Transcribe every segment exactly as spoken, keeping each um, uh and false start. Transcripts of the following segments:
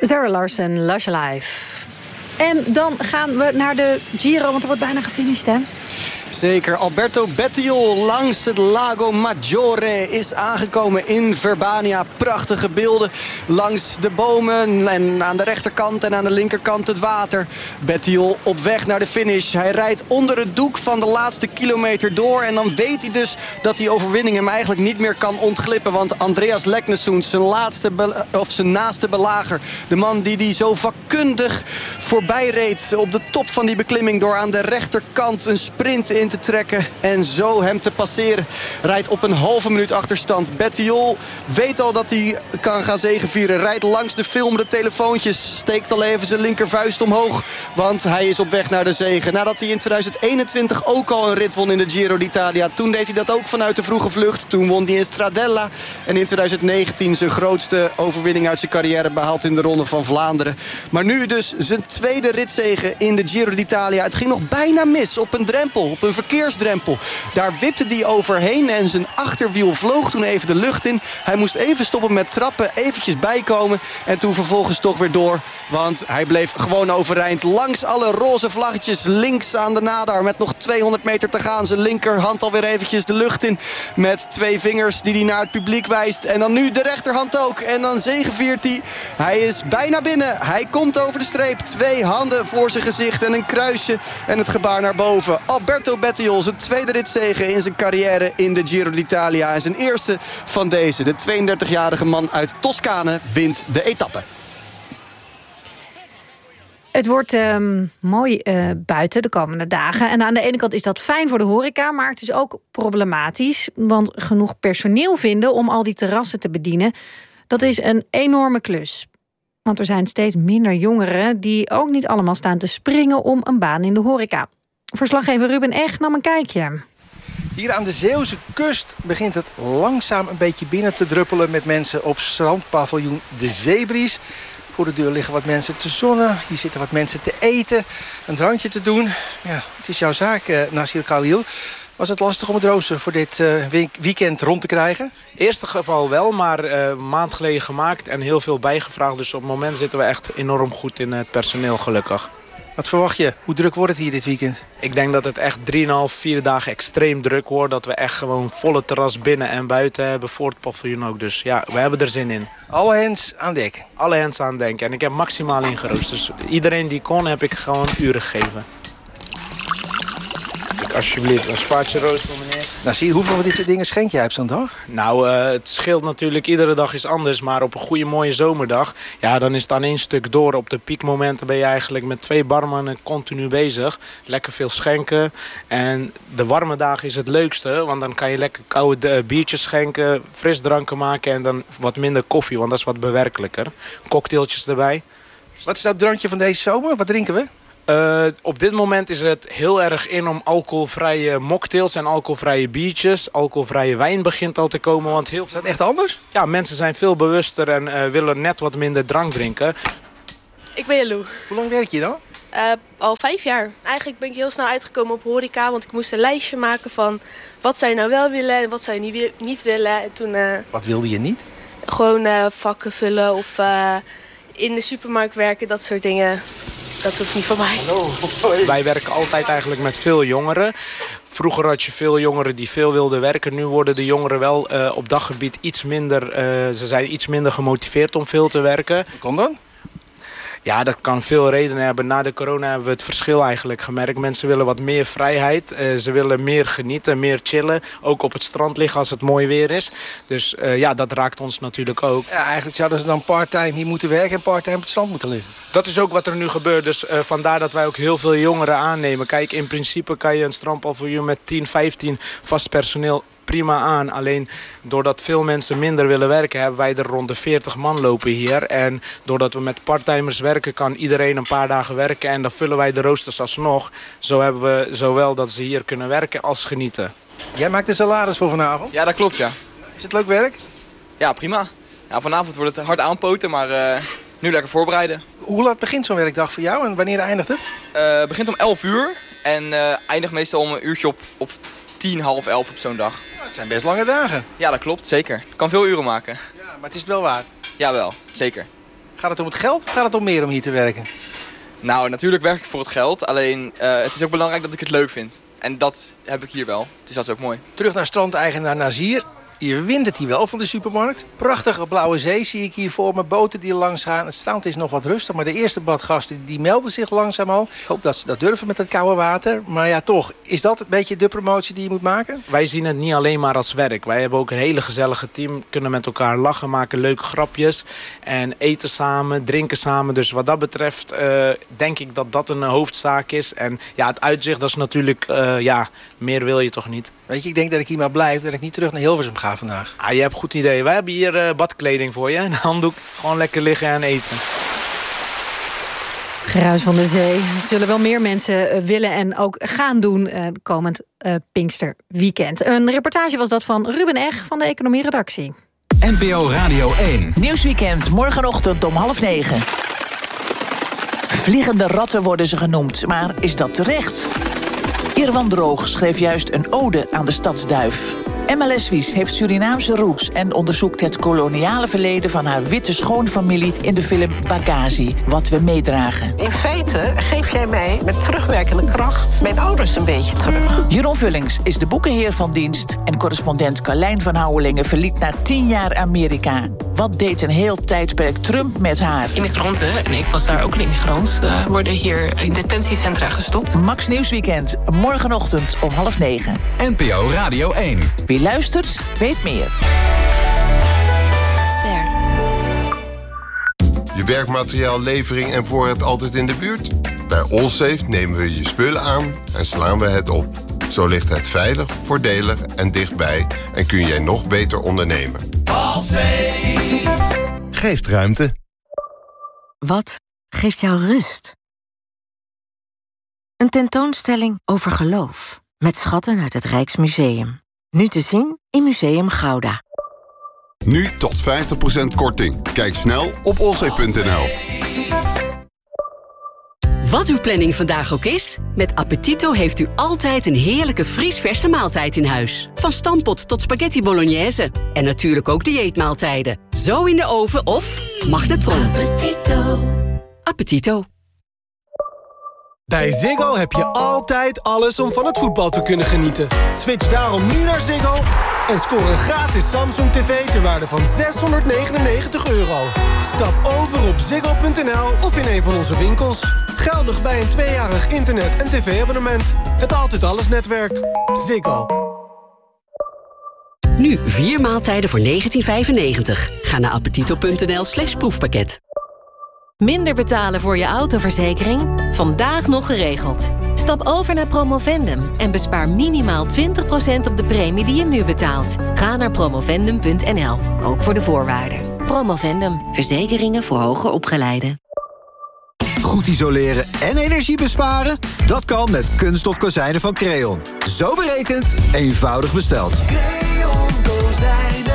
Zara Larsson, Lush Alive. En dan gaan we naar de Giro, want er wordt bijna gefinished, hè? Zeker, Alberto Bettiol langs het Lago Maggiore is aangekomen in Verbania. Prachtige beelden langs de bomen en aan de rechterkant en aan de linkerkant het water. Bettiol op weg naar de finish. Hij rijdt onder het doek van de laatste kilometer door. En dan weet hij dus dat die overwinning hem eigenlijk niet meer kan ontglippen. Want Andreas Leknesund, zijn, laatste be- of zijn naaste belager, de man die die zo vakkundig voorbij reed op de top van die beklimming door aan de rechterkant een sprint in te trekken en zo hem te passeren, rijdt op een halve minuut achterstand. Bettiol weet al dat hij kan gaan zegevieren. Rijdt langs de filmende telefoontjes. Steekt al even zijn linkervuist omhoog. Want hij is op weg naar de zege. Nadat hij in tweeduizend eenentwintig ook al een rit won in de Giro d'Italia. Toen deed hij dat ook vanuit de vroege vlucht. Toen won hij in Stradella. En in tweeduizend negentien zijn grootste overwinning uit zijn carrière behaald in de Ronde van Vlaanderen. Maar nu dus zijn tweede ritzege in de Giro d'Italia. Het ging nog bijna mis op een drempel. Op een verkeersdrempel. Daar wipte hij overheen en zijn achterwiel vloog toen even de lucht in. Hij moest even stoppen met trappen, eventjes bijkomen en toen vervolgens toch weer door. Want hij bleef gewoon overeind langs alle roze vlaggetjes links aan de nadar met nog tweehonderd meter te gaan. Zijn linkerhand alweer eventjes de lucht in met twee vingers die hij naar het publiek wijst. En dan nu de rechterhand ook. En dan zegeviert hij. Hij is bijna binnen. Hij komt over de streep. Twee handen voor zijn gezicht en een kruisje en het gebaar naar boven. Alberto Bettiol, zijn tweede ritzege in zijn carrière in de Giro d'Italia. En zijn eerste van deze. De tweeëndertigjarige man uit Toscane wint de etappe. Het wordt um, mooi uh, buiten de komende dagen. En aan de ene kant is dat fijn voor de horeca, maar het is ook problematisch. Want genoeg personeel vinden om al die terrassen te bedienen, dat is een enorme klus. Want er zijn steeds minder jongeren die ook niet allemaal staan te springen om een baan in de horeca. Verslaggever Ruben Eg nam een kijkje. Hier aan de Zeeuwse kust begint het langzaam een beetje binnen te druppelen met mensen op strandpaviljoen De Zeebries. Voor de deur liggen wat mensen te zonnen. Hier zitten wat mensen te eten, een drankje te doen. Ja, het is jouw zaak, uh, Nasir Khalil. Was het lastig om het rooster voor dit uh, weekend rond te krijgen? Eerste geval wel, maar uh, een maand geleden gemaakt en heel veel bijgevraagd. Dus op het moment zitten we echt enorm goed in het personeel, gelukkig. Wat verwacht je? Hoe druk wordt het hier dit weekend? Ik denk dat het echt drieënhalf, vier dagen extreem druk wordt. Dat we echt gewoon volle terras binnen en buiten hebben, voor het paviljoen ook. Dus ja, we hebben er zin in. Alle hens aan dek? Alle hens aan dek. En ik heb maximaal ingeroost. Dus iedereen die kon, heb ik gewoon uren gegeven. Alsjeblieft, een spaatje roos voor meneer. Nou, zie je, hoeveel van dit soort dingen schenk jij op zo'n dag? Nou, uh, het scheelt natuurlijk, iedere dag is anders. Maar op een goede mooie zomerdag, ja, dan is het aan één stuk door. Op de piekmomenten ben je eigenlijk met twee barmannen continu bezig. Lekker veel schenken. En de warme dagen is het leukste, want dan kan je lekker koude uh, biertjes schenken, frisdranken maken en dan wat minder koffie, want dat is wat bewerkelijker. Cocktailtjes erbij. Wat is dat drankje van deze zomer? Wat drinken we? Uh, op dit moment is het heel erg in om alcoholvrije mocktails en alcoholvrije biertjes. Alcoholvrije wijn begint al te komen. Want heel... Is dat echt anders? Ja, mensen zijn veel bewuster en uh, willen net wat minder drank drinken. Ik ben Jelou. Hoe lang werk je dan? Uh, al vijf jaar. Eigenlijk ben ik heel snel uitgekomen op horeca, want ik moest een lijstje maken van wat zou je nou wel willen en wat zou je niet, niet willen. En toen, uh, wat wilde je niet? Gewoon uh, vakken vullen of uh, in de supermarkt werken, dat soort dingen. Dat hoeft niet van mij. Hallo. Wij werken altijd eigenlijk met veel jongeren. Vroeger had je veel jongeren die veel wilden werken. Nu worden de jongeren wel uh, op daggebied iets minder... Uh, ze zijn iets minder gemotiveerd om veel te werken. Hoe kan dat? Ja, dat kan veel redenen hebben. Na de corona hebben we het verschil eigenlijk gemerkt. Mensen willen wat meer vrijheid. Uh, ze willen meer genieten, meer chillen. Ook op het strand liggen als het mooi weer is. Dus uh, ja, dat raakt ons natuurlijk ook. Ja, eigenlijk zouden ze dan part-time hier moeten werken en part-time op het strand moeten liggen. Dat is ook wat er nu gebeurt. Dus uh, vandaar dat wij ook heel veel jongeren aannemen. Kijk, in principe kan je een strandpaviljoen met tien, vijftien vast personeel prima aan. Alleen doordat veel mensen minder willen werken, hebben wij er rond de veertig man lopen hier. En doordat we met parttimers werken, kan iedereen een paar dagen werken. En dan vullen wij de roosters alsnog. Zo hebben we zowel dat ze hier kunnen werken als genieten. Jij maakt de salaris voor vanavond? Ja, dat klopt, ja. Is het leuk werk? Ja, prima. Ja, vanavond wordt het hard aanpoten, maar uh, nu lekker voorbereiden. Hoe laat begint zo'n werkdag voor jou en wanneer eindigt het? Uh, het begint om elf uur en uh, eindigt meestal om een uurtje op, op tien, half elf op zo'n dag. Ja, het zijn best lange dagen. Ja, dat klopt, zeker. Ik kan veel uren maken. Ja, maar het is het wel waard. Jawel, zeker. Gaat het om het geld of gaat het om meer om hier te werken? Nou, natuurlijk werk ik voor het geld. Alleen uh, het is ook belangrijk dat ik het leuk vind. En dat heb ik hier wel. Dus dat is ook mooi. Terug naar strandeigenaar Nazir. Je wint het hier wel van de supermarkt. Prachtige blauwe zee zie ik hier voor me. Boten die langs gaan. Het strand is nog wat rustig. Maar de eerste badgasten die melden zich langzaam al. Ik hoop dat ze dat durven met het koude water. Maar ja, toch. Is dat een beetje de promotie die je moet maken? Wij zien het niet alleen maar als werk. Wij hebben ook een hele gezellige team. Kunnen met elkaar lachen, maken leuke grapjes. En eten samen, drinken samen. Dus wat dat betreft uh, denk ik dat dat een hoofdzaak is. En ja, het uitzicht, dat is natuurlijk... Uh, ja, meer wil je toch niet. Weet je, ik denk dat ik hier maar blijf. Dat ik niet terug naar Hilversum ga vandaag. Ah, je hebt goed idee. Wij hebben hier uh, badkleding voor je. Een handdoek. Gewoon lekker liggen en eten. Het geruis van de zee. Dat zullen wel meer mensen willen en ook gaan doen uh, komend uh, Pinksterweekend. Een reportage was dat van Ruben Eg van de economieredactie. N P O Radio één. Nieuwsweekend, morgenochtend om half negen. Vliegende ratten worden ze genoemd, maar is dat terecht? Irwan Droog schreef juist een ode aan de stadsduif. Emma Leswies heeft Surinaamse roots en onderzoekt het koloniale verleden van haar witte schoonfamilie in de film Bagazi, wat we meedragen. In feite geef jij mij met terugwerkende kracht mijn ouders een beetje terug. Jeroen Vullings is de boekenheer van dienst en correspondent Carlijn van Houwelingen verliet na tien jaar Amerika. Wat deed een heel tijdperk Trump met haar? Immigranten, en ik was daar ook een immigrant, uh, worden hier in detentiecentra gestopt. Max Nieuwsweekend, morgenochtend om half negen. N P O Radio één. Wie luistert, weet meer. Ster. Je werkmateriaal, levering en voorraad altijd in de buurt? Bij Allsafe nemen we je spullen aan en slaan we het op. Zo ligt het veilig, voordelig en dichtbij en kun jij nog beter ondernemen. Allsafe geeft ruimte. Wat geeft jou rust? Een tentoonstelling over geloof. Met schatten uit het Rijksmuseum. Nu te zien in Museum Gouda. Nu tot vijftig procent korting. Kijk snel op allsafe punt n l. Wat uw planning vandaag ook is, met Appetito heeft u altijd een heerlijke vriesverse maaltijd in huis. Van stampot tot spaghetti bolognese. En natuurlijk ook dieetmaaltijden. Zo in de oven of magnetron. Appetito. Appetito. Bij Ziggo heb je altijd alles om van het voetbal te kunnen genieten. Switch daarom nu naar Ziggo en scoor een gratis Samsung tv ter waarde van zeshonderdnegenennegentig euro. Stap over op ziggo punt n l of in een van onze winkels. Geldig bij een tweejarig internet- en tv-abonnement. Het Altijd Alles netwerk. Ziggo. Nu vier maaltijden voor negentien vijfennegentig. Ga naar appetito punt n l slash proefpakket. Minder betalen voor je autoverzekering? Vandaag nog geregeld. Stap over naar Promovendum en bespaar minimaal twintig procent op de premie die je nu betaalt. Ga naar promovendum punt n l, ook voor de voorwaarden. Promovendum, verzekeringen voor hoger opgeleiden. Goed isoleren en energie besparen? Dat kan met kunststof kozijnen van Creon. Zo berekend, eenvoudig besteld. Creon kozijnen.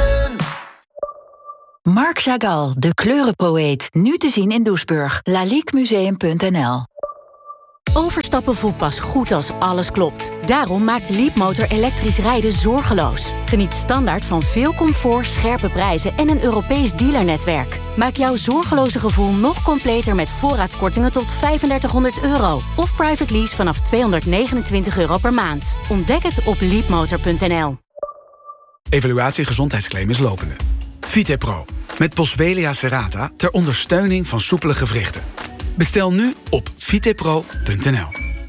Marc Chagall, de kleurenpoëet. Nu te zien in Doesburg. laliquemuseum punt n l. Overstappen voelt pas goed als alles klopt. Daarom maakt Leapmotor elektrisch rijden zorgeloos. Geniet standaard van veel comfort, scherpe prijzen en een Europees dealernetwerk. Maak jouw zorgeloze gevoel nog completer met voorraadkortingen tot vijfendertighonderd euro. Of private lease vanaf tweehonderdnegenentwintig euro per maand. Ontdek het op leapmotor punt n l. Evaluatie gezondheidsclaim is lopende. Vitepro, met Boswellia serrata ter ondersteuning van soepele gewrichten. Bestel nu op vitepro punt n l.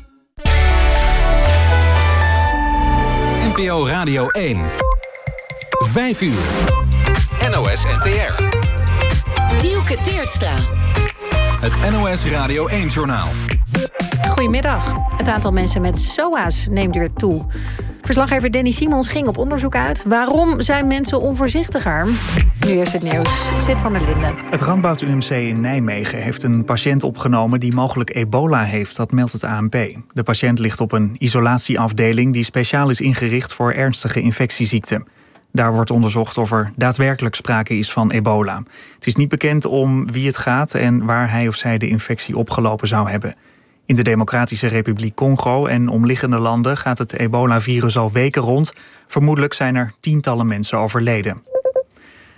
N P O Radio één. Vijf uur. N O S N T R. Dielke Teertstra. Het N O S Radio één-journaal. Goedemiddag. Het aantal mensen met S O A's neemt weer toe. Verslaggever Danny Simons ging op onderzoek uit. Waarom zijn mensen onvoorzichtiger? Nu eerst het nieuws. Zit van der Linden. Het Radboud U M C in Nijmegen heeft een patiënt opgenomen die mogelijk ebola heeft. Dat meldt het A N P. De patiënt ligt op een isolatieafdeling die speciaal is ingericht voor ernstige infectieziekten. Daar wordt onderzocht of er daadwerkelijk sprake is van ebola. Het is niet bekend om wie het gaat en waar hij of zij de infectie opgelopen zou hebben. In de Democratische Republiek Congo en omliggende landen gaat het ebola-virus al weken rond. Vermoedelijk zijn er tientallen mensen overleden.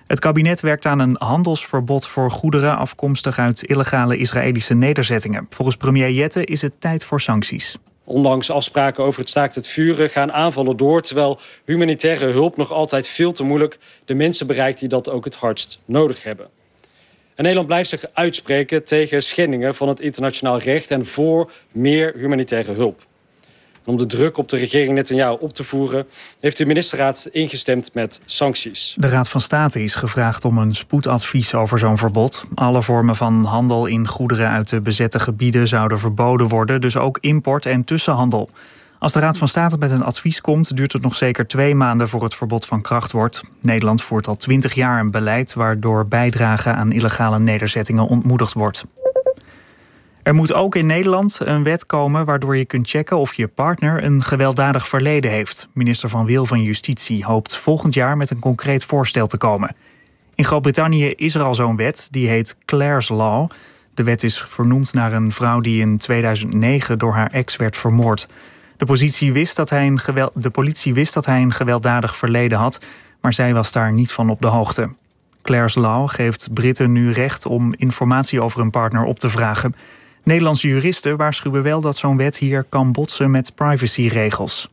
Het kabinet werkt aan een handelsverbod voor goederen afkomstig uit illegale Israëlische nederzettingen. Volgens premier Jette is het tijd voor sancties. Ondanks afspraken over het staakt het vuren gaan aanvallen door, terwijl humanitaire hulp nog altijd veel te moeilijk de mensen bereikt die dat ook het hardst nodig hebben. En Nederland blijft zich uitspreken tegen schendingen van het internationaal recht en voor meer humanitaire hulp. En om de druk op de regering Netanyahu op te voeren, heeft de ministerraad ingestemd met sancties. De Raad van State is gevraagd om een spoedadvies over zo'n verbod. Alle vormen van handel in goederen uit de bezette gebieden zouden verboden worden, dus ook import en tussenhandel. Als de Raad van State met een advies komt, duurt het nog zeker twee maanden voor het verbod van kracht wordt. Nederland voert al twintig jaar een beleid waardoor bijdragen aan illegale nederzettingen ontmoedigd wordt. Er moet ook in Nederland een wet komen waardoor je kunt checken of je partner een gewelddadig verleden heeft. Minister Van Wil van Justitie hoopt volgend jaar met een concreet voorstel te komen. In Groot-Brittannië is er al zo'n wet, die heet Clare's Law. De wet is vernoemd naar een vrouw die in tweeduizend negen door haar ex werd vermoord. De politie wist dat hij een, geweld... de politie wist dat hij een gewelddadig verleden had, maar zij was daar niet van op de hoogte. Clare's Law geeft Britten nu recht om informatie over hun partner op te vragen. Nederlandse juristen waarschuwen wel dat zo'n wet hier kan botsen met privacyregels.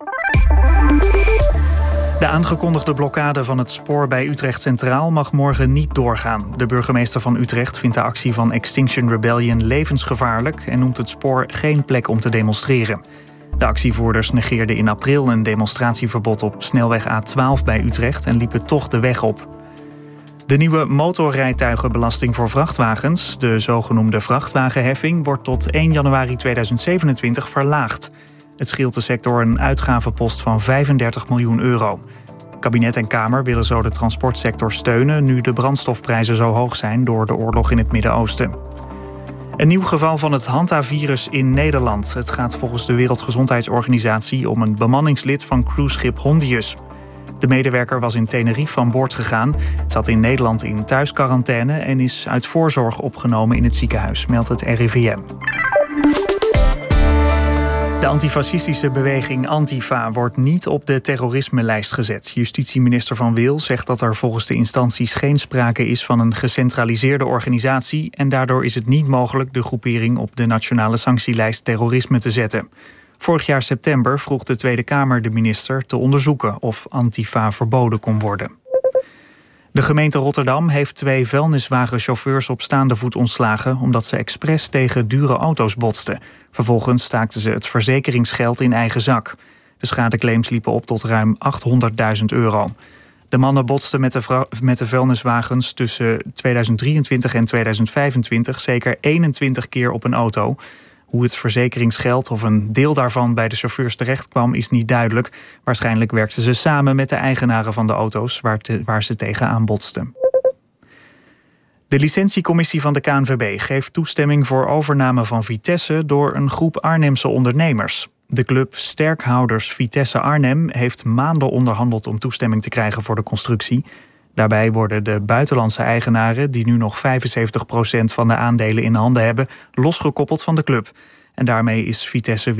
De aangekondigde blokkade van het spoor bij Utrecht Centraal mag morgen niet doorgaan. De burgemeester van Utrecht vindt de actie van Extinction Rebellion levensgevaarlijk en noemt het spoor geen plek om te demonstreren. De actievoerders negeerden in april een demonstratieverbod op snelweg A twaalf bij Utrecht en liepen toch de weg op. De nieuwe motorrijtuigenbelasting voor vrachtwagens, de zogenoemde vrachtwagenheffing, wordt tot één januari tweeduizend zevenentwintig verlaagd. Het scheelt de sector een uitgavenpost van vijfendertig miljoen euro. Kabinet en Kamer willen zo de transportsector steunen nu de brandstofprijzen zo hoog zijn door de oorlog in het Midden-Oosten. Een nieuw geval van het Hantavirus in Nederland. Het gaat volgens de Wereldgezondheidsorganisatie om een bemanningslid van cruiseschip Hondius. De medewerker was in Tenerife van boord gegaan, zat in Nederland in thuisquarantaine en is uit voorzorg opgenomen in het ziekenhuis, meldt het R I V M. De antifascistische beweging Antifa wordt niet op de terrorismelijst gezet. Justitieminister Van Wil zegt dat er volgens de instanties geen sprake is van een gecentraliseerde organisatie en daardoor is het niet mogelijk de groepering op de nationale sanctielijst terrorisme te zetten. Vorig jaar september vroeg de Tweede Kamer de minister te onderzoeken of Antifa verboden kon worden. De gemeente Rotterdam heeft twee vuilniswagenchauffeurs op staande voet ontslagen omdat ze expres tegen dure auto's botsten. Vervolgens staakten ze het verzekeringsgeld in eigen zak. De schadeclaims liepen op tot ruim achthonderdduizend euro. De mannen botsten met de, vrou- met de vuilniswagens tussen tweeduizend drieëntwintig en tweeduizend vijfentwintig zeker eenentwintig keer op een auto. Hoe het verzekeringsgeld of een deel daarvan bij de chauffeurs terecht kwam is niet duidelijk. Waarschijnlijk werkten ze samen met de eigenaren van de auto's waar, te, waar ze tegenaan botsten. De licentiecommissie van de K N V B geeft toestemming voor overname van Vitesse door een groep Arnhemse ondernemers. De club Sterkhouders Vitesse Arnhem heeft maanden onderhandeld om toestemming te krijgen voor de constructie. Daarbij worden de buitenlandse eigenaren, die nu nog vijfenzeventig procent van de aandelen in handen hebben, losgekoppeld van de club. En daarmee is Vitesse